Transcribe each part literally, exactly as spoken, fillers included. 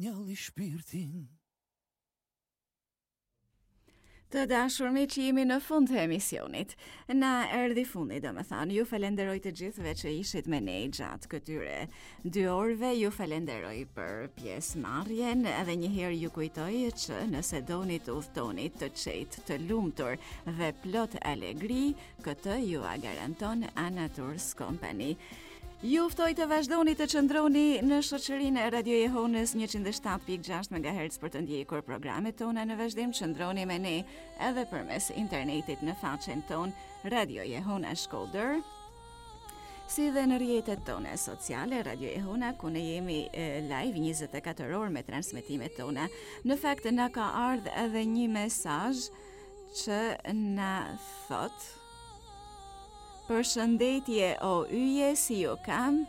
Njalli shpirtin. Të dashur miq, jemi në fund të emisionit. Na erdhi fundi, domethënë, ju falenderoj të gjithëve që ishit me ne gjatë këtyre dy orëve, ju falenderoj për pjesëmarrjen, edhe një herë ju kujtoj që nëse doni të udhtoni të qetë, të lumtur dhe plot alegri, këtë ju a garanton Ana Tours Company. Ju ftoj të vazhdoni të qëndroni në shoqërinë e Radio Jehonës njëqind e shtatë pikë gjashtë megahertz për të ndjekur programet tona në vazhdim. Qëndroni me ne edhe përmes internetit në faqen ton Radio Jehona Shkodër, si dhe në rrjetet tona sociale Radio Jehona, ku ne jemi e, live njëzet e katër orë me transmetimet tona. Në fakt na ka ardhur edhe një mesazh që na thot: Përshëndetje o yje, si ju kam,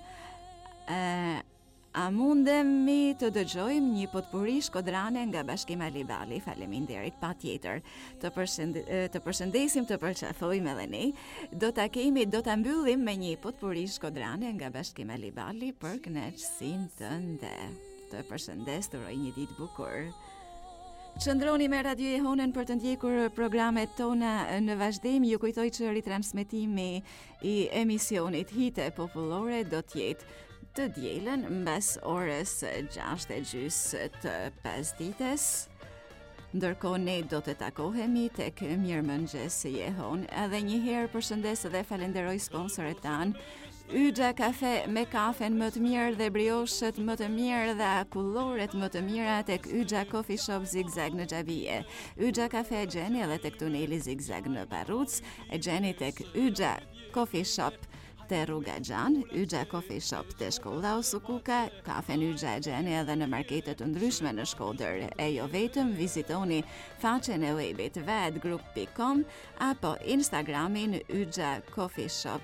uh, a mundemi të dëgjojmë një potpuri shkodrane nga Bashkimi Alibali? Faleminderit, patjetër. Të, përshënd, të përshëndesim, të përqafojmë edhe ne. Do ta kemi, do ta mbyllim me një potpuri shkodrane nga Bashkimi Alibali për kënaqësinë tënde. Të përshëndes, të uroj një ditë bukur. Qëndroni me Radio Jehonën për të ndjekur programet tona në vazhdim. Ju kujtoj që ritransmetimi i emisionit Hite Popullore do të jetë të dielën mbas orës gjashtë e gjys të pasdites. Ndërkohë ne do të takohemi tek Mirëmëngjes Jehon. Edhe një herë përshëndes dhe falenderoj sponsorët tanë: Yxha kafe me kafen më të mirë dhe brioshët më të mirë dhe akulloret më të mira tek Yxha Coffee Shop Zigzag në Xhavije. Yxha kafe e gjeni edhe tek tuneli Zigzag në Barruc, e gjeni tek Yxha Coffee Shop te rruga Gjan, Yxha Coffee Shop te shkolla Osukuka, kafen Yxha e gjeni edhe në marketet të ndryshme në Shkodër. E jo vetëm, vizitoni faqen e webit vadgroup pikë com apo Instagramin Yxha Coffee Shop.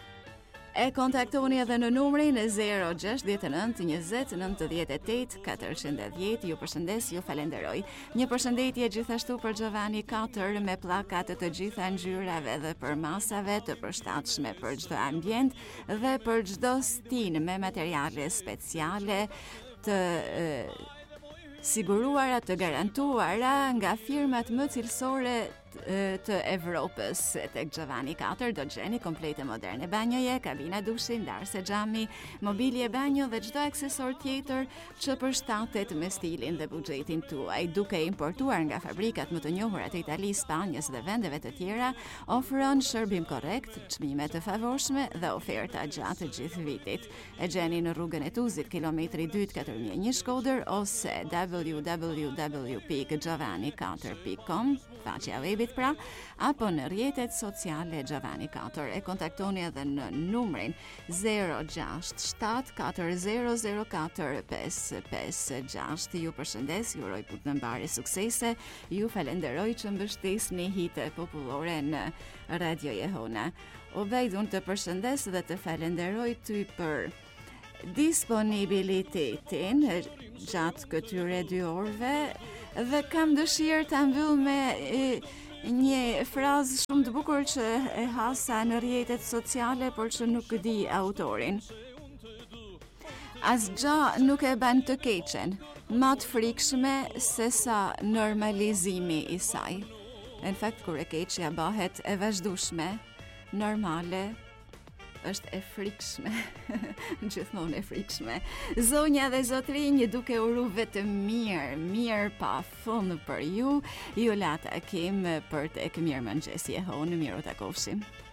E kontaktoni edhe në numrin zero gjasht nëntë njëzet nëntëdhjetë e tetë katërqind. Ju përshëndes, ju falenderoj. Një përshëndetje gjithashtu për Giovanni katër me pllakat të gjitha ngjyrave dhe për masave të përshtatshme për çdo ambient dhe për çdo stin me materiale speciale të e, siguruara, të garantuara nga firmat më cilësore të Evropës. Tek Giovanni katër do gjeni komplete moderne banjoje, kabina dushi, ndarse xhami, mobilje banjo dhe çdo aksesor tjetër që përshtatet me stilin dhe buxhetin tuaj. Duke importuar nga fabrikat më të njohura të Itali, Spanjës dhe vendeve të tjera, ofron shërbim korrekt, çmime të favorshme dhe oferta gjatë gjithë vitit. E gjeni në rrugën e Tuzit, kilometri dy katërqind e një Shkodër, ose w w w pikë giovanni katër pikë com, faqja webit pra, apo në rrjetet sociale Giovanni katër. E kontaktoni edhe në numrin zero gjasht shtatë katër zero zero katër pesë pesë gjasht. Ju përshëndes, ju uroj punë mbarë suksese, ju falenderoj që mbështesni Hite Popullore në Radio Jehona. Obejdun të përshëndes dhe të falenderoj ty për disponibilitetin gjatë këtyre dy orëve dhe kam dëshirë ta mbyll me e, një frazë shumë të bukur që e hasa në rrjetet sociale, por që nuk di autorin. Asgjë nuk e bën të keqen më të frikshme se sa normalizimi i saj. Në fakt, kur e keqja bëhet e vazhdueshme, normale, është e frikshme, gjithmonë e frikshme. Zonja dhe zotrinj, duke uru vetëm mirë, mirë pa fund për ju, ju la takim për tek Mirëmëngjes Jehon, miru takofshim.